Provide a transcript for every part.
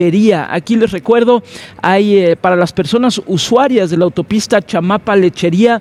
Aquí les recuerdo, hay para las personas usuarias de la autopista Chamapa-Lechería,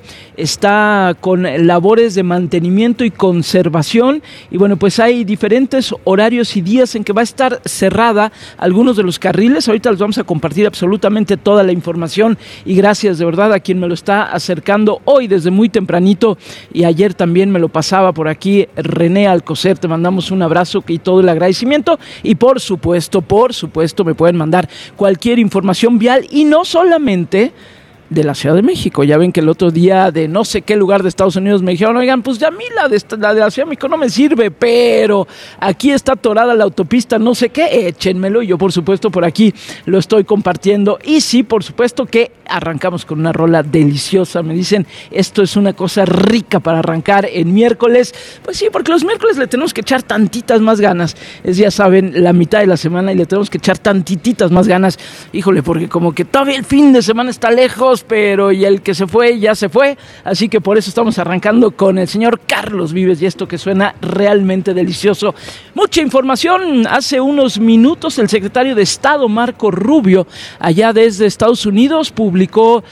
está con labores de mantenimiento y conservación, y bueno, pues hay diferentes horarios y días en que va a estar cerrada algunos de los carriles. Ahorita les vamos a compartir absolutamente toda la información, y gracias de verdad a quien me lo está acercando hoy desde muy tempranito, y ayer también me lo pasaba por aquí René Alcocer. Te mandamos un abrazo y todo el agradecimiento, y por supuesto me pueden mandar cualquier información vial, y no solamente de la Ciudad de México. Ya ven que el otro día de no sé qué lugar de Estados Unidos me dijeron, oigan, pues ya a mí la de la Ciudad de México no me sirve, pero aquí está atorada la autopista no sé qué, échenmelo, y yo por supuesto por aquí lo estoy compartiendo. Y sí, por supuesto que arrancamos con una rola deliciosa. Me dicen, esto es una cosa rica para arrancar en miércoles. Pues sí, porque los miércoles le tenemos que echar tantitas más ganas. Es, ya saben, la mitad de la semana y le tenemos que echar tantititas más ganas. Híjole, porque como que todavía el fin de semana está lejos, pero y el que se fue, ya se fue. Así que por eso estamos arrancando con el señor Carlos Vives y esto que suena realmente delicioso. Mucha información. Hace unos minutos el secretario de Estado, Marco Rubio, allá desde Estados Unidos, publicó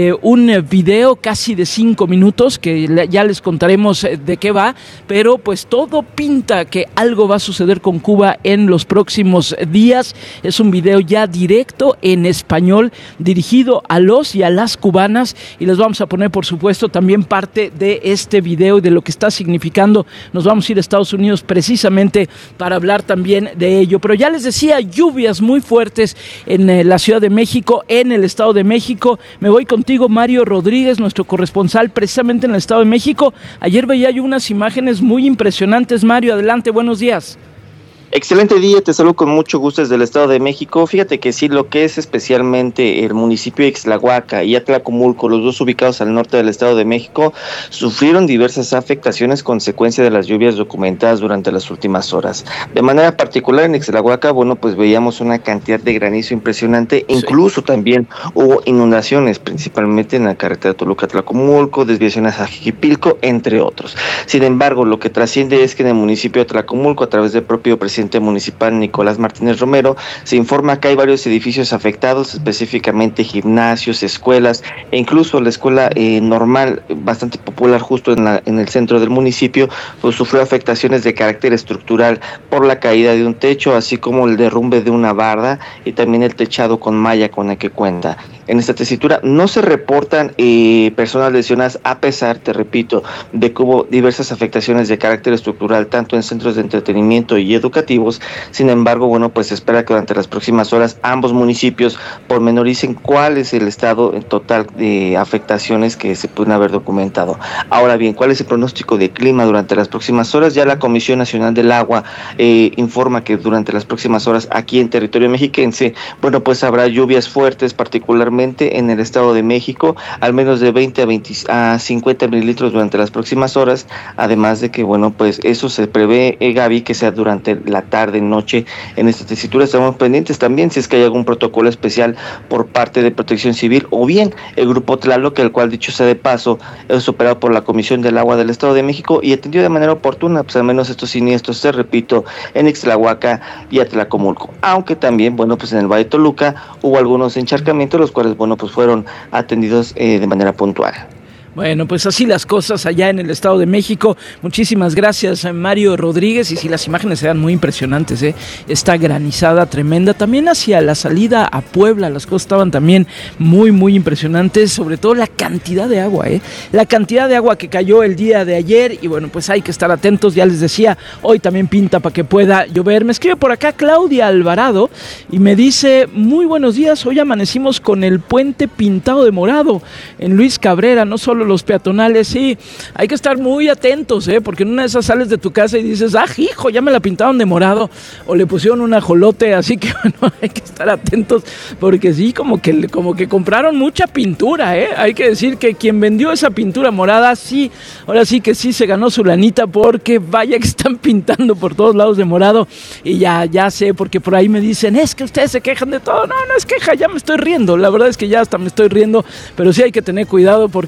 un video casi de 5 minutos que ya les contaremos de qué va, pero pues todo pinta que algo va a suceder con Cuba en los próximos días. Es un video ya directo en español dirigido a los y a las cubanas, y les vamos a poner por supuesto también parte de este video y de lo que está significando. Nos vamos a ir a Estados Unidos precisamente para hablar también de ello, pero ya les decía, lluvias muy fuertes en la Ciudad de México, en el Estado de México. Me voy contigo, Mario Rodríguez, nuestro corresponsal precisamente en el Estado de México. Ayer veía yo unas imágenes muy impresionantes. Mario, adelante, buenos días. Excelente día, te saludo con mucho gusto desde el Estado de México. Fíjate que sí, lo que es especialmente el municipio de Ixtlahuaca y Atlacomulco, los dos ubicados al norte del Estado de México, sufrieron diversas afectaciones consecuencia de las lluvias documentadas durante las últimas horas. De manera particular en Ixtlahuaca, bueno, pues veíamos una cantidad de granizo impresionante, incluso también hubo inundaciones, principalmente en la carretera Toluca-Atlacomulco, desviaciones a Jiquipilco, entre otros. Sin embargo, lo que trasciende es que en el municipio de Atlacomulco, a través del propio presidente municipal Nicolás Martínez Romero, se informa que hay varios edificios afectados, específicamente gimnasios, escuelas, e incluso la escuela normal, bastante popular justo en el centro del municipio, pues sufrió afectaciones de carácter estructural por la caída de un techo, así como el derrumbe de una barda y también el techado con malla con el que cuenta. En esta tesitura no se reportan personas lesionadas, a pesar, te repito, de que hubo diversas afectaciones de carácter estructural, tanto en centros de entretenimiento y educativos. Sin embargo, bueno, pues se espera que durante las próximas horas ambos municipios pormenoricen cuál es el estado en total de afectaciones que se pueden haber documentado. Ahora bien, ¿cuál es el pronóstico de clima durante las próximas horas? Ya la Comisión Nacional del Agua informa que durante las próximas horas aquí en territorio mexiquense, bueno, pues habrá lluvias fuertes, particularmente en el Estado de México, al menos de 20 a 50 mililitros durante las próximas horas, además de que, bueno, pues eso se prevé, Gaby, que sea durante la tarde, noche. En esta tesitura estamos pendientes también si es que hay algún protocolo especial por parte de Protección Civil o bien el Grupo Tlaloc, el cual, dicho sea de paso, es operado por la Comisión del Agua del Estado de México y atendió de manera oportuna, pues al menos estos siniestros, te repito, en Ixtlahuaca y Atlacomulco. Aunque también, bueno, pues en el Valle de Toluca hubo algunos encharcamientos, los cuales, bueno, pues fueron atendidos de manera puntual. Bueno, pues así las cosas allá en el Estado de México. Muchísimas gracias, Mario Rodríguez. Y sí, las imágenes eran muy impresionantes, ¿eh? Esta granizada tremenda. También hacia la salida a Puebla, las cosas estaban también muy, muy impresionantes. Sobre todo la cantidad de agua, ¿eh? La cantidad de agua que cayó el día de ayer. Y bueno, pues hay que estar atentos. Ya les decía, hoy también pinta para que pueda llover. Me escribe por acá Claudia Alvarado y me dice, muy buenos días. Hoy amanecimos con el puente pintado de morado en Luis Cabrera. No solo los peatonales, sí, hay que estar muy atentos, porque en una de esas sales de tu casa y dices, hijo, ya me la pintaron de morado, o le pusieron un ajolote, así que bueno, hay que estar atentos, porque sí, como que compraron mucha pintura, hay que decir que quien vendió esa pintura morada, sí, ahora sí que sí se ganó su lanita, porque vaya que están pintando por todos lados de morado, y ya sé, porque por ahí me dicen, es que ustedes se quejan de todo. No es queja, ya me estoy riendo, la verdad es que ya hasta me estoy riendo, pero sí hay que tener cuidado, porque en una de esas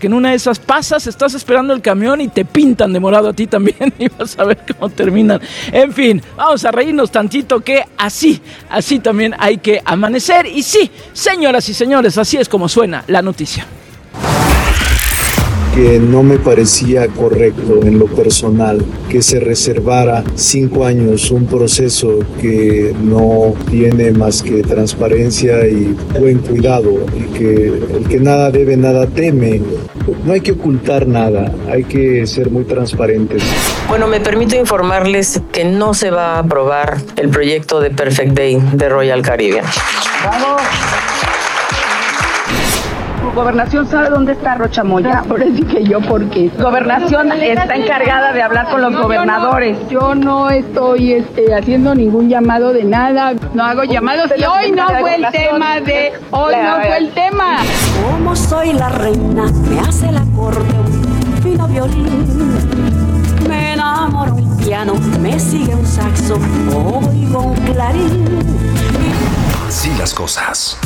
cosas, pasas, estás esperando el camión y te pintan de morado a ti también y vas a ver cómo terminan. En fin, vamos a reírnos tantito que así también hay que amanecer. Y sí, señoras y señores, así es como suena la noticia. Que no me parecía correcto en lo personal que se reservara 5 años un proceso que no tiene más que transparencia y buen cuidado, y que el que nada debe, nada teme. No hay que ocultar nada, hay que ser muy transparentes. Bueno, me permito informarles que no se va a aprobar el proyecto de Perfect Day de Royal Caribbean. ¡Vamos! Gobernación sabe dónde está Rocha Moya. Ahora sí que yo, porque Gobernación está encargada de hablar con los gobernadores. Yo no estoy haciendo ningún llamado de nada. No hago llamados y hoy no fue el tema de... Hoy no fue el tema. Como soy la reina, me hace el acordeón, fino violín. Me enamoro un piano, me sigue un saxo, oigo un clarín. Así las cosas.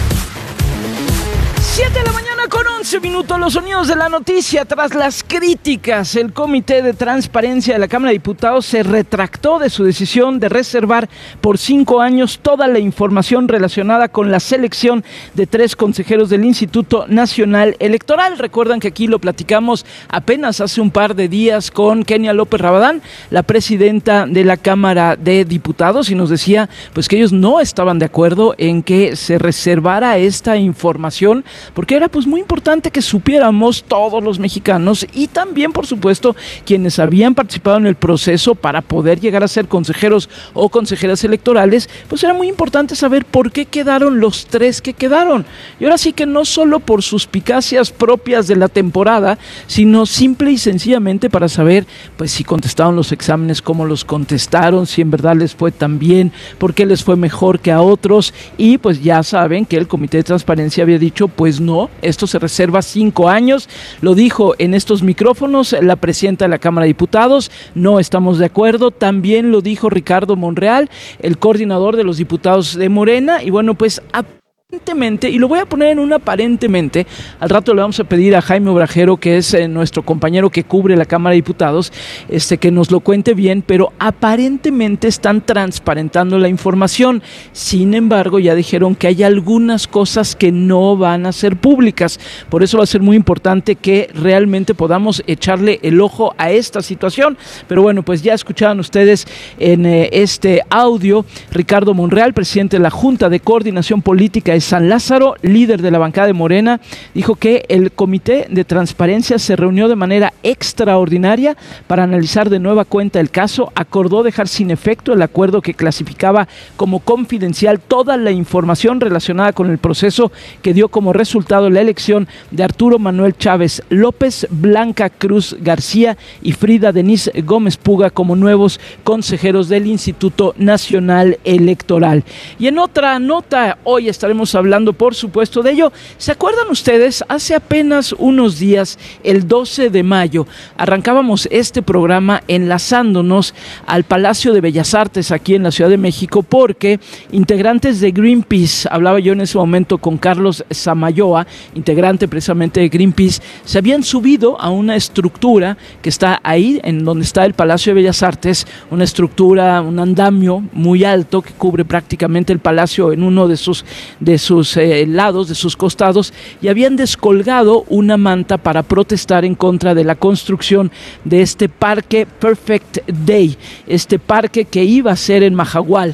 7 de la mañana con 11 minutos, los sonidos de la noticia. Tras las críticas, el Comité de Transparencia de la Cámara de Diputados se retractó de su decisión de reservar por 5 años toda la información relacionada con la selección de 3 consejeros del Instituto Nacional Electoral. Recuerdan que aquí lo platicamos apenas hace un par de días con Kenia López Rabadán, la presidenta de la Cámara de Diputados, y nos decía pues que ellos no estaban de acuerdo en que se reservara esta información, porque era pues muy importante que supiéramos todos los mexicanos y también, por supuesto, quienes habían participado en el proceso para poder llegar a ser consejeros o consejeras electorales. Pues era muy importante saber por qué quedaron los 3 que quedaron. Y ahora sí que no solo por suspicacias propias de la temporada, sino simple y sencillamente para saber pues si contestaron los exámenes, cómo los contestaron, si en verdad les fue tan bien, por qué les fue mejor que a otros. Y pues ya saben que el Comité de Transparencia había dicho pues no, esto se reserva 5 años, lo dijo en estos micrófonos la presidenta de la Cámara de Diputados, no estamos de acuerdo, también lo dijo Ricardo Monreal, el coordinador de los diputados de Morena, y bueno, pues aparentemente, y lo voy a poner en un aparentemente, al rato le vamos a pedir a Jaime Obrajero, que es nuestro compañero que cubre la Cámara de Diputados, que nos lo cuente bien, pero aparentemente están transparentando la información. Sin embargo, ya dijeron que hay algunas cosas que no van a ser públicas. Por eso va a ser muy importante que realmente podamos echarle el ojo a esta situación. Pero bueno, pues ya escuchaban ustedes en este audio, Ricardo Monreal, presidente de la Junta de Coordinación Política de San Lázaro, líder de la bancada de Morena, dijo que el Comité de Transparencia se reunió de manera extraordinaria para analizar de nueva cuenta el caso, acordó dejar sin efecto el acuerdo que clasificaba como confidencial toda la información relacionada con el proceso que dio como resultado la elección de Arturo Manuel Chávez López, Blanca Cruz García y Frida Denise Gómez Puga como nuevos consejeros del Instituto Nacional Electoral. Y en otra nota, hoy estaremos hablando, por supuesto, de ello. ¿Se acuerdan ustedes? Hace apenas unos días, el 12 de mayo, arrancábamos este programa enlazándonos al Palacio de Bellas Artes aquí en la Ciudad de México, porque integrantes de Greenpeace, hablaba yo en ese momento con Carlos Samayoa, integrante precisamente de Greenpeace, se habían subido a una estructura que está ahí, en donde está el Palacio de Bellas Artes, una estructura, un andamio muy alto que cubre prácticamente el palacio en uno de sus lados, de sus costados, y habían descolgado una manta para protestar en contra de la construcción de este parque Perfect Day, este parque que iba a ser en Majahual,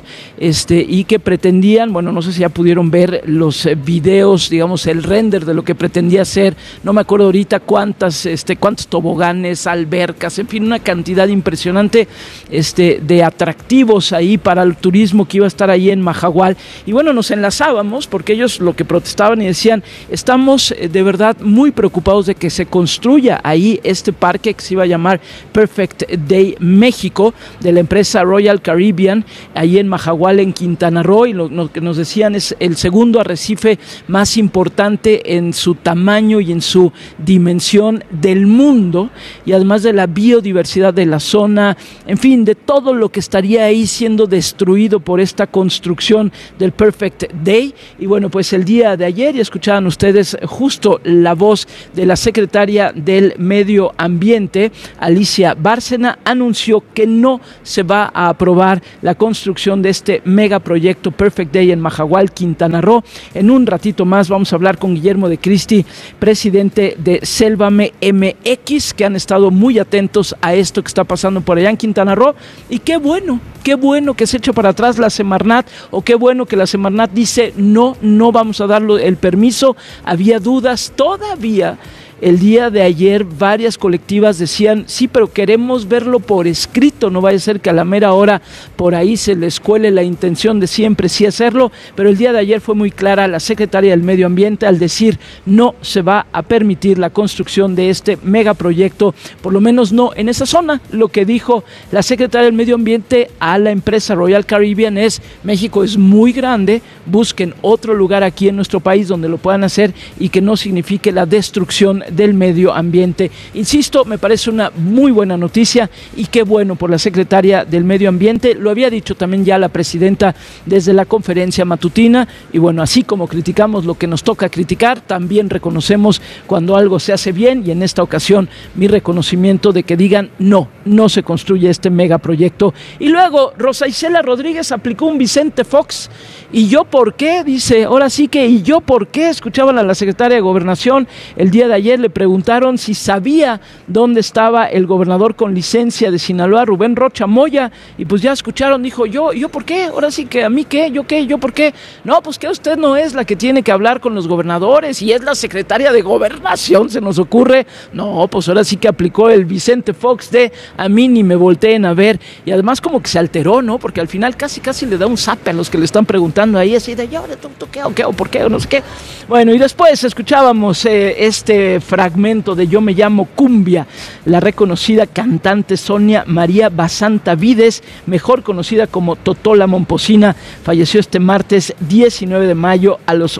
y que pretendían, bueno, no sé si ya pudieron ver los videos, digamos, el render de lo que pretendía ser, no me acuerdo ahorita cuántos toboganes, albercas, en fin, una cantidad impresionante de atractivos ahí para el turismo que iba a estar ahí en Majahual. Y bueno, nos enlazábamos porque ellos lo que protestaban y decían, estamos de verdad muy preocupados de que se construya ahí este parque que se iba a llamar Perfect Day México, de la empresa Royal Caribbean, ahí en Majahual, en Quintana Roo, y lo que nos decían es el segundo arrecife más importante en su tamaño y en su dimensión del mundo, y además de la biodiversidad de la zona, en fin, de todo lo que estaría ahí siendo destruido por esta construcción del Perfect Day. Y bueno, pues el día de ayer, ya escuchaban ustedes justo la voz de la secretaria del Medio Ambiente, Alicia Bárcena, anunció que no se va a aprobar la construcción de este megaproyecto Perfect Day en Majahual, Quintana Roo. En un ratito más vamos a hablar con Guillermo de Cristi, presidente de Sélvame MX, que han estado muy atentos a esto que está pasando por allá en Quintana Roo. Y qué bueno que se echa para atrás la Semarnat, o qué bueno que la Semarnat dice no vamos a darle el permiso. Había dudas todavía. El día de ayer varias colectivas decían, sí, pero queremos verlo por escrito, no vaya a ser que a la mera hora por ahí se les cuele la intención de siempre sí hacerlo, pero el día de ayer fue muy clara la secretaria del Medio Ambiente al decir no se va a permitir la construcción de este megaproyecto, por lo menos no en esa zona. Lo que dijo la secretaria del Medio Ambiente a la empresa Royal Caribbean es, México es muy grande, busquen otro lugar aquí en nuestro país donde lo puedan hacer y que no signifique la destrucción del medio ambiente. Insisto, me parece una muy buena noticia y qué bueno por la secretaria del Medio Ambiente. Lo había dicho también ya la presidenta desde la conferencia matutina y bueno, así como criticamos lo que nos toca criticar, también reconocemos cuando algo se hace bien y en esta ocasión mi reconocimiento de que digan no se construye este megaproyecto. Y luego Rosa Isela Rodríguez aplicó un Vicente Fox. ¿Y yo por qué? Dice, ahora sí que ¿y yo por qué? Escuchaban a la secretaria de Gobernación el día de ayer, le preguntaron si sabía dónde estaba el gobernador con licencia de Sinaloa, Rubén Rocha Moya, y pues ya escucharon, dijo, ¿yo por qué? Ahora sí que ¿a mí qué? ¿Yo por qué? No, pues que usted no es la que tiene que hablar con los gobernadores y es la secretaria de Gobernación, se nos ocurre. No, pues ahora sí que aplicó el Vicente Fox de a mí ni me volteen a ver, y además como que se alteró, ¿no? Porque al final casi le da un zape a los que le están preguntando ahí, así de yo, ¿tú qué? ¿O qué? ¿O por qué? ¿O no sé qué? Bueno, y después escuchábamos este fragmento de Yo me llamo Cumbia, la reconocida cantante Sonia María Basanta Vides, mejor conocida como Totola Momposina, falleció este martes 19 de mayo a los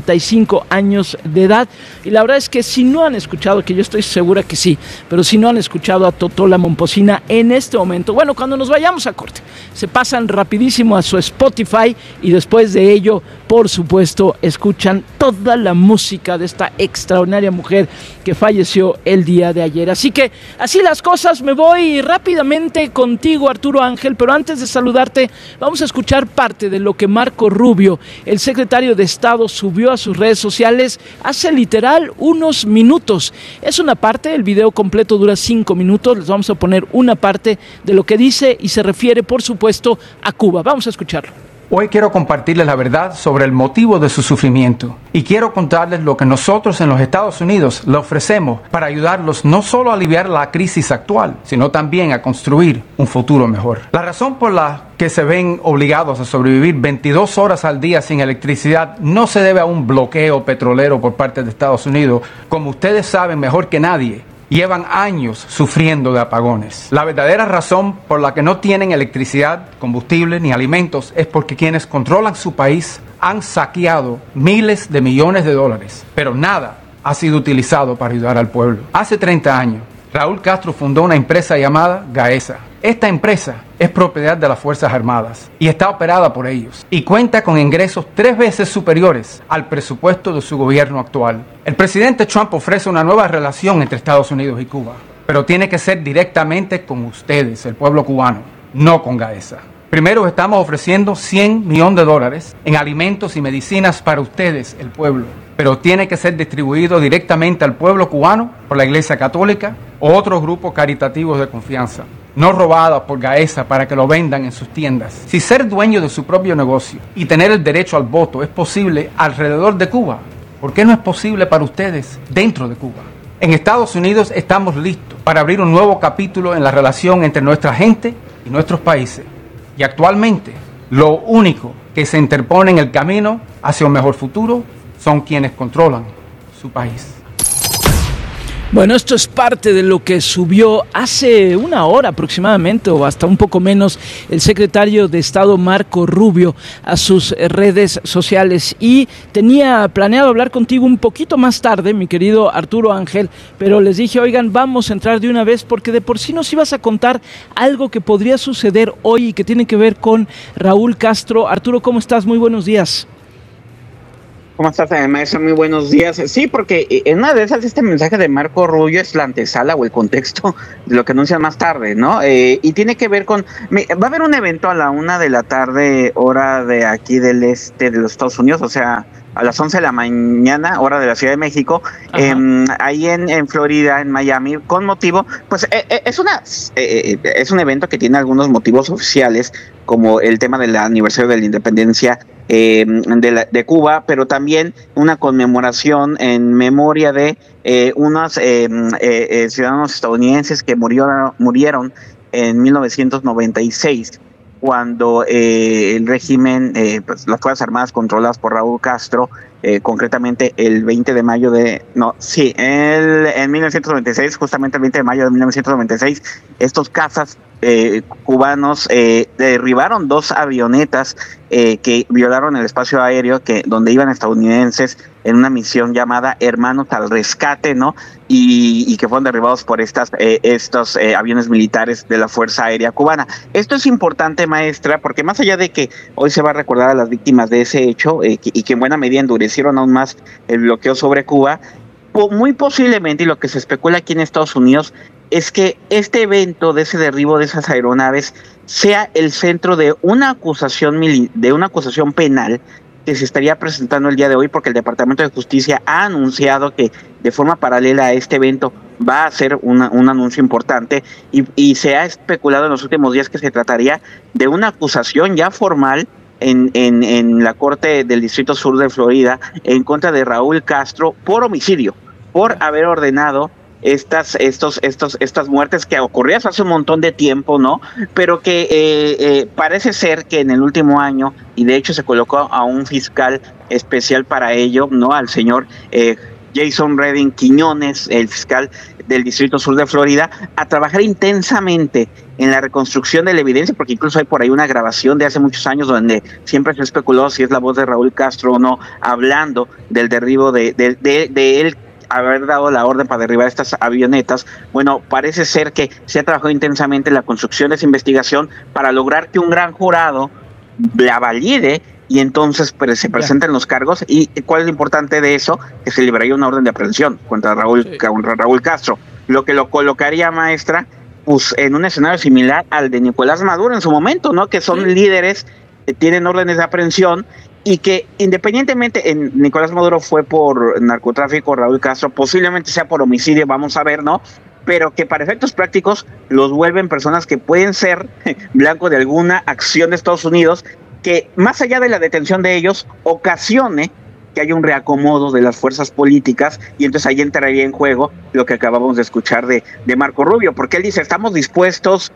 85 años de edad. Y la verdad es que si no han escuchado, que yo estoy segura que sí, pero si no han escuchado a Totola Momposina en este momento, bueno, cuando nos vayamos a corte, se pasan rapidísimo a su Spotify y después de ello, por supuesto, escuchan toda la música de esta extraordinaria mujer que falleció el día de ayer. Así que, así las cosas, me voy rápidamente contigo, Arturo Ángel, pero antes de saludarte, vamos a escuchar parte de lo que Marco Rubio, el secretario de Estado, subió a sus redes sociales hace literal unos minutos. Es una parte, el video completo dura 5 minutos, les vamos a poner una parte de lo que dice y se refiere, por supuesto, a Cuba. Vamos a escucharlo. Hoy quiero compartirles la verdad sobre el motivo de su sufrimiento y quiero contarles lo que nosotros en los Estados Unidos le ofrecemos para ayudarlos no solo a aliviar la crisis actual, sino también a construir un futuro mejor. La razón por la que se ven obligados a sobrevivir 22 horas al día sin electricidad no se debe a un bloqueo petrolero por parte de Estados Unidos, como ustedes saben mejor que nadie. Llevan años sufriendo de apagones. La verdadera razón por la que no tienen electricidad, combustible ni alimentos es porque quienes controlan su país han saqueado miles de millones de dólares, pero nada ha sido utilizado para ayudar al pueblo. Hace 30 años, Raúl Castro fundó una empresa llamada Gaesa. Esta empresa es propiedad de las Fuerzas Armadas y está operada por ellos y cuenta con ingresos 3 veces superiores al presupuesto de su gobierno actual. El presidente Trump ofrece una nueva relación entre Estados Unidos y Cuba, pero tiene que ser directamente con ustedes, el pueblo cubano, no con Gaesa. Primero estamos ofreciendo $100 millones en alimentos y medicinas para ustedes, el pueblo, pero tiene que ser distribuido directamente al pueblo cubano por la Iglesia Católica o otros grupos caritativos de confianza, no robada por Gaesa para que lo vendan en sus tiendas. Si ser dueño de su propio negocio y tener el derecho al voto es posible alrededor de Cuba, ¿por qué no es posible para ustedes dentro de Cuba? En Estados Unidos estamos listos para abrir un nuevo capítulo en la relación entre nuestra gente y nuestros países. Y actualmente, lo único que se interpone en el camino hacia un mejor futuro son quienes controlan su país. Bueno, esto es parte de lo que subió hace una hora aproximadamente o hasta un poco menos el secretario de Estado Marco Rubio a sus redes sociales, y tenía planeado hablar contigo un poquito más tarde, mi querido Arturo Ángel, pero les dije, oigan, vamos a entrar de una vez porque de por sí nos ibas a contar algo que podría suceder hoy y que tiene que ver con Raúl Castro. Arturo, ¿cómo estás? Muy buenos días. ¿Cómo estás, maestro? Muy buenos días. Sí, porque en una de esas este mensaje de Marco Rubio es la antesala o el contexto de lo que anuncian más tarde, ¿no? Y tiene que ver con... va a haber un evento a la 1:00 p.m, hora de aquí del este de los Estados Unidos, o sea, a las 11 de la mañana, hora de la Ciudad de México, ahí en Florida, en Miami, con motivo, pues es un evento que tiene algunos motivos oficiales, como el tema del aniversario de la independencia de Cuba, pero también una conmemoración en memoria de unos ciudadanos estadounidenses que murieron en 1996, cuando el régimen, pues las Fuerzas Armadas controladas por Raúl Castro, concretamente el 20 de mayo en 1996, justamente el 20 de mayo de 1996, estos cazas cubanos derribaron 2 avionetas que violaron el espacio aéreo donde iban estadounidenses en una misión llamada Hermanos al Rescate, ¿no? Y que fueron derribados por estos aviones militares de la Fuerza Aérea Cubana. Esto es importante, maestra, porque más allá de que hoy se va a recordar a las víctimas de ese hecho y que en buena medida endurecieron aún más el bloqueo sobre Cuba, muy posiblemente, y lo que se especula aquí en Estados Unidos, es que este evento de ese derribo de esas aeronaves sea el centro de una acusación penal que se estaría presentando el día de hoy, porque el Departamento de Justicia ha anunciado que de forma paralela a este evento va a hacer un anuncio importante y se ha especulado en los últimos días que se trataría de una acusación ya formal en la Corte del Distrito Sur de Florida en contra de Raúl Castro por homicidio, por haber ordenado estas muertes que ocurrían hace un montón de tiempo, ¿no? Pero que parece ser que en el último año, y de hecho se colocó a un fiscal especial para ello, ¿no? Al señor Jason Redding Quiñones, el fiscal del Distrito Sur de Florida, a trabajar intensamente en la reconstrucción de la evidencia, porque incluso hay por ahí una grabación de hace muchos años donde siempre se especuló si es la voz de Raúl Castro o no, hablando del derribo de él, haber dado la orden para derribar estas avionetas. Bueno, parece ser que se ha trabajado intensamente en la construcción de esa investigación para lograr que un gran jurado la valide y entonces se presenten los cargos. ¿Y cuál es lo importante de eso? Que se liberaría una orden de aprehensión contra Raúl Castro, lo que lo colocaría, maestra, pues en un escenario similar al de Nicolás Maduro en su momento, ¿no? Que son líderes que tienen órdenes de aprehensión y que independientemente Nicolás Maduro fue por narcotráfico, Raúl Castro posiblemente sea por homicidio, vamos a ver, ¿no? Pero que para efectos prácticos los vuelven personas que pueden ser blanco de alguna acción de Estados Unidos que, más allá de la detención de ellos, ocasione que haya un reacomodo de las fuerzas políticas, y entonces ahí entraría en juego lo que acabamos de escuchar de Marco Rubio, porque él dice, estamos dispuestos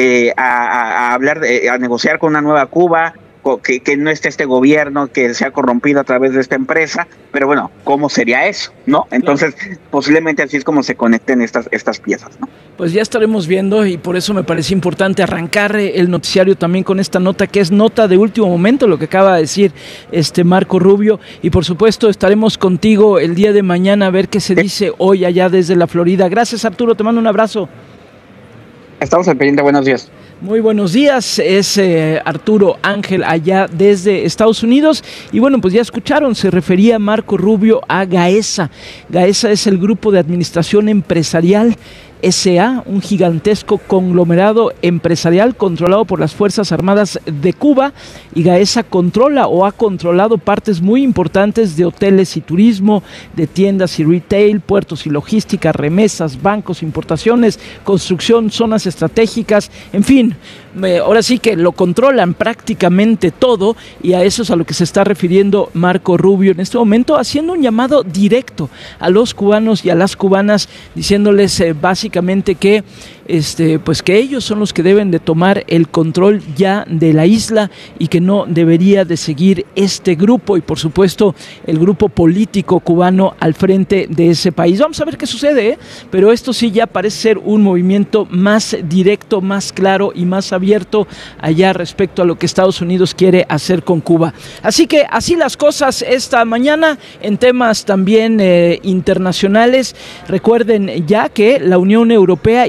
a hablar, a negociar con una nueva Cuba, que no esté este gobierno que se ha corrompido a través de esta empresa, pero bueno, ¿cómo sería eso? ¿No? Entonces, posiblemente así es como se conecten estas piezas, ¿no? Pues ya estaremos viendo, y por eso me parece importante arrancar el noticiario también con esta nota, que es nota de último momento, lo que acaba de decir Marco Rubio, y por supuesto estaremos contigo el día de mañana a ver qué se dice hoy allá desde la Florida. Gracias, Arturo, te mando un abrazo. Estamos al pendiente, buenos días. Muy buenos días, es Arturo Ángel allá desde Estados Unidos. Y bueno, pues ya escucharon, se refería Marco Rubio a GAESA. GAESA es el Grupo de Administración Empresarial S.A., un gigantesco conglomerado empresarial controlado por las Fuerzas Armadas de Cuba, y GAESA controla o ha controlado partes muy importantes de hoteles y turismo, de tiendas y retail, puertos y logística, remesas, bancos, importaciones, construcción, zonas estratégicas, en fin, ahora sí que lo controlan prácticamente todo, y a eso es a lo que se está refiriendo Marco Rubio en este momento, haciendo un llamado directo a los cubanos y a las cubanas, diciéndoles básicamente que pues que ellos son los que deben de tomar el control ya de la isla y que no debería de seguir este grupo y por supuesto el grupo político cubano al frente de ese país. Vamos a ver qué sucede, pero esto sí ya parece ser un movimiento más directo, más claro y más abierto allá respecto a lo que Estados Unidos quiere hacer con Cuba. Así que así las cosas esta mañana en temas también internacionales. Recuerden ya que la Unión Europea y México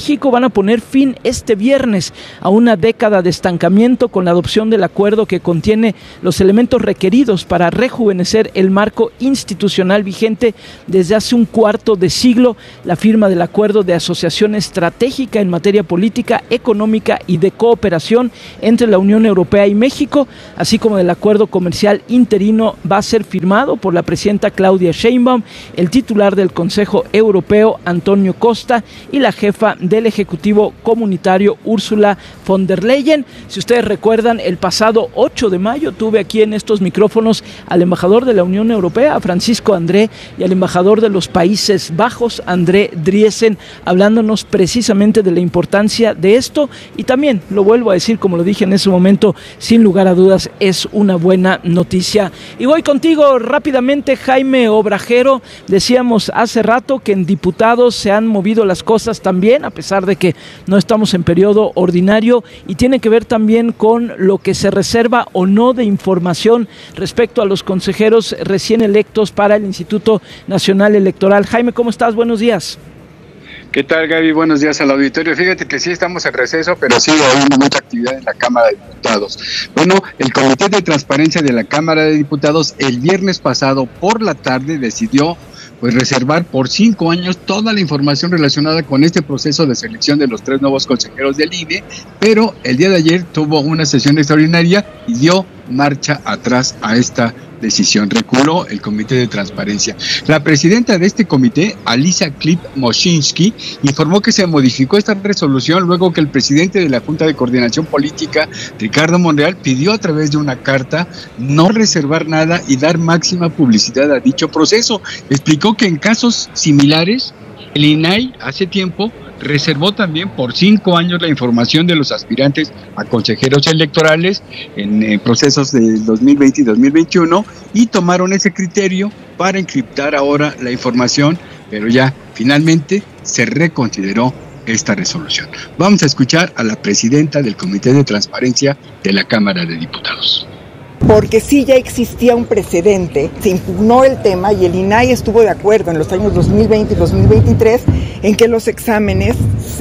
México van a poner fin este viernes a una década de estancamiento con la adopción del acuerdo que contiene los elementos requeridos para rejuvenecer el marco institucional vigente desde hace un cuarto de siglo, la firma del acuerdo de asociación estratégica en materia política, económica y de cooperación entre la Unión Europea y México, así como del acuerdo comercial interino, va a ser firmado por la presidenta Claudia Sheinbaum, el titular del Consejo Europeo Antonio Costa y la jefa del Ejecutivo Comunitario Ursula von der Leyen. Si ustedes recuerdan, el pasado 8 de mayo tuve aquí en estos micrófonos al embajador de la Unión Europea, Francisco André, y al embajador de los Países Bajos, André Driesen, hablándonos precisamente de la importancia de esto, y también, lo vuelvo a decir como lo dije en ese momento, sin lugar a dudas es una buena noticia. Y voy contigo rápidamente, Jaime Obrajero. Decíamos hace rato que en diputados se han movido las cosas también, a pesar de que no estamos en periodo ordinario, y tiene que ver también con lo que se reserva o no de información respecto a los consejeros recién electos para el Instituto Nacional Electoral. Jaime, ¿cómo estás? Buenos días. ¿Qué tal, Gaby? Buenos días al auditorio. Fíjate que sí estamos en receso, pero sigue habiendo mucha actividad en la Cámara de Diputados. Bueno, el Comité de Transparencia de la Cámara de Diputados el viernes pasado por la tarde decidió reservar por 5 años toda la información relacionada con este proceso de selección de los 3 nuevos consejeros del INE, pero el día de ayer tuvo una sesión extraordinaria y dio marcha atrás a esta decisión. Reculó el Comité de Transparencia. La presidenta de este comité, Alisa Klip-Moshinsky, informó que se modificó esta resolución luego que el presidente de la Junta de Coordinación Política, Ricardo Monreal, pidió a través de una carta no reservar nada y dar máxima publicidad a dicho proceso. Explicó que en casos similares, el INAI hace tiempo reservó también por 5 años la información de los aspirantes a consejeros electorales en procesos de 2020 y 2021 y tomaron ese criterio para encriptar ahora la información, pero ya finalmente se reconsideró esta resolución. Vamos a escuchar a la presidenta del Comité de Transparencia de la Cámara de Diputados. Porque sí ya existía un precedente, se impugnó el tema y el INAI estuvo de acuerdo en los años 2020 y 2023 en que los exámenes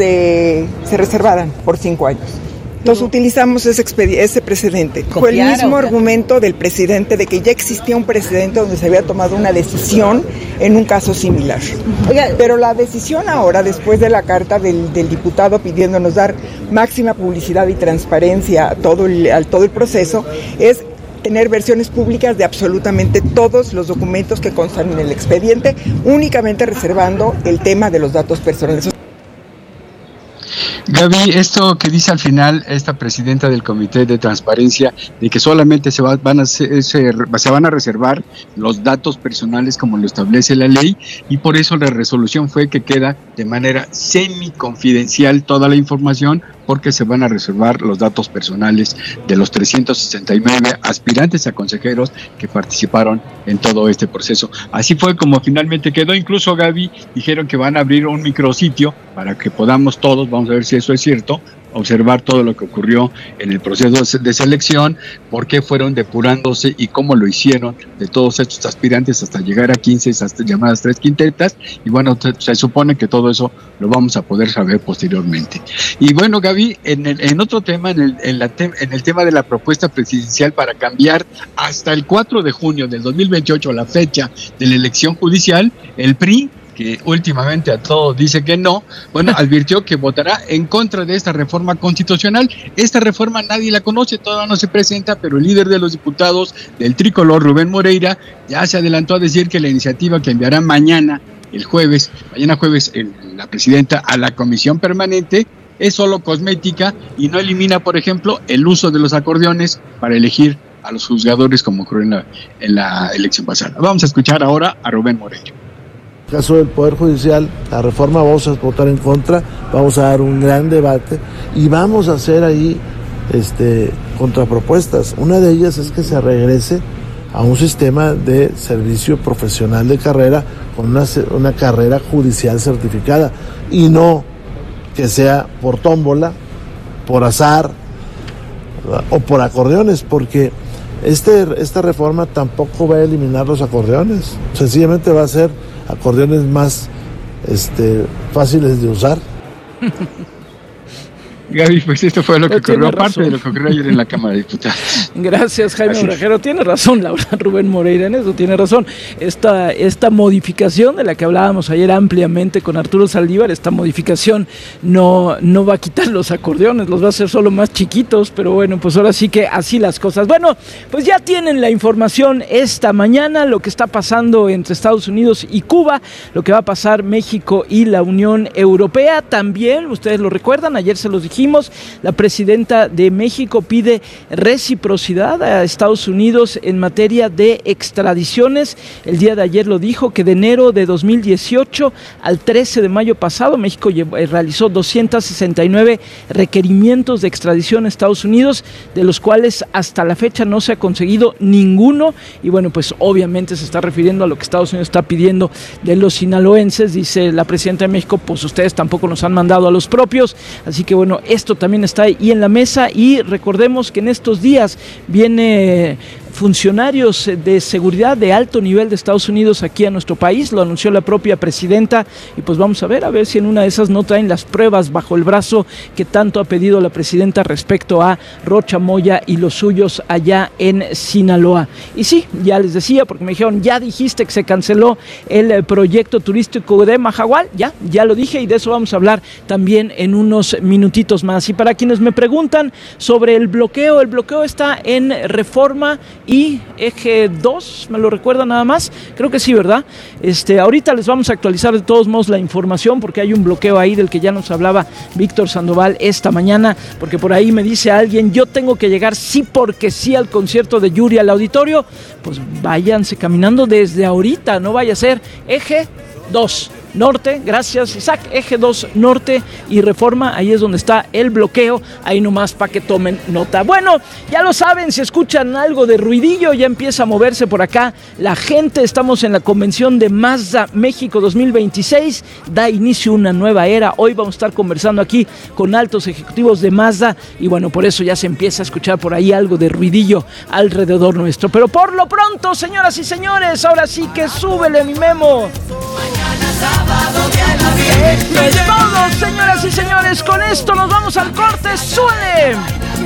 se reservaran por 5 años. Entonces utilizamos ese precedente. Fue el mismo argumento del presidente de que ya existía un precedente donde se había tomado una decisión en un caso similar. Pero la decisión ahora, después de la carta del diputado pidiéndonos dar máxima publicidad y transparencia a todo el proceso, es tener versiones públicas de absolutamente todos los documentos que constan en el expediente, únicamente reservando el tema de los datos personales. Gaby, esto que dice al final esta presidenta del Comité de Transparencia, de que solamente se van a reservar los datos personales como lo establece la ley, y por eso la resolución fue que queda de manera semi-confidencial toda la información, porque se van a reservar los datos personales de los 369 aspirantes a consejeros que participaron en todo este proceso. Así fue como finalmente quedó. Incluso, Gaby, dijeron que van a abrir un micrositio para que podamos todos, vamos a ver si eso es cierto, observar todo lo que ocurrió en el proceso de selección, por qué fueron depurándose y cómo lo hicieron de todos estos aspirantes hasta llegar a 15, esas llamadas 3 quintetas, y bueno, se supone que todo eso lo vamos a poder saber posteriormente. Y bueno, Gaby, en otro tema, en el tema de la propuesta presidencial para cambiar hasta el 4 de junio del 2028 la fecha de la elección judicial, el PRI, que últimamente a todo dice que no, bueno, advirtió que votará en contra de esta reforma constitucional. Esta reforma nadie la conoce, todavía no se presenta, pero el líder de los diputados del tricolor, Rubén Moreira, ya se adelantó a decir que la iniciativa que enviará mañana jueves, la presidenta a la comisión permanente es solo cosmética y no elimina, por ejemplo, el uso de los acordeones para elegir a los juzgadores como ocurrió en la elección pasada. Vamos a escuchar ahora a Rubén Moreira. En el caso del Poder Judicial, la reforma vamos a votar en contra, vamos a dar un gran debate y vamos a hacer ahí contrapropuestas. Una de ellas es que se regrese a un sistema de servicio profesional de carrera con una carrera judicial certificada y no que sea por tómbola, por azar o por acordeones, porque esta reforma tampoco va a eliminar los acordeones, sencillamente va a ser acordeones más fáciles de usar. Gaby, pues esto fue lo que ocurrió, aparte de lo que ocurrió ayer en la Cámara de Diputados. Gracias, Jaime Obrajero. Tiene razón, Laura Rubén Moreira, en eso tiene razón. Esta modificación de la que hablábamos ayer ampliamente con Arturo Saldívar, esta modificación no va a quitar los acordeones, los va a hacer solo más chiquitos, pero bueno, pues ahora sí que así las cosas. Bueno, pues ya tienen la información esta mañana, lo que está pasando entre Estados Unidos y Cuba, lo que va a pasar México y la Unión Europea. También, ustedes lo recuerdan, ayer se los dijimos, la presidenta de México pide reciprocidad a Estados Unidos en materia de extradiciones. El día de ayer lo dijo, que de enero de 2018 al 13 de mayo pasado, México realizó 269 requerimientos de extradición a Estados Unidos, de los cuales hasta la fecha no se ha conseguido ninguno. Y bueno, pues obviamente se está refiriendo a lo que Estados Unidos está pidiendo de los sinaloenses. Dice la presidenta de México, pues ustedes tampoco nos han mandado a los propios, así que bueno, esto también está ahí en la mesa. Y recordemos que en estos días viene funcionarios de seguridad de alto nivel de Estados Unidos aquí a nuestro país, lo anunció la propia presidenta, y pues vamos a ver si en una de esas no traen las pruebas bajo el brazo que tanto ha pedido la presidenta respecto a Rocha Moya y los suyos allá en Sinaloa. Y sí, ya les decía, porque me dijeron, ya dijiste que se canceló el proyecto turístico de Mahahual, ya lo dije, y de eso vamos a hablar también en unos minutitos más. Y para quienes me preguntan sobre el bloqueo está en Reforma y Eje 2, ¿me lo recuerda nada más? Creo que sí, ¿verdad? Ahorita les vamos a actualizar de todos modos la información, porque hay un bloqueo ahí del que ya nos hablaba Víctor Sandoval esta mañana, porque por ahí me dice alguien, yo tengo que llegar sí porque sí al concierto de Yuri al auditorio. Pues váyanse caminando desde ahorita, no vaya a ser. Eje 2 Norte, gracias Isaac, Eje 2 Norte y Reforma, ahí es donde está el bloqueo, ahí nomás para que tomen nota. Bueno, ya lo saben, si escuchan algo de ruidillo, ya empieza a moverse por acá la gente. Estamos en la convención de Mazda México 2026, da inicio una nueva era. Hoy vamos a estar conversando aquí con altos ejecutivos de Mazda y bueno, por eso ya se empieza a escuchar por ahí algo de ruidillo alrededor nuestro. Pero por lo pronto, señoras y señores, ahora sí que súbele mi Memo. Esto es todo, señoras y señores. Con esto nos vamos al corte. ¡Súbele!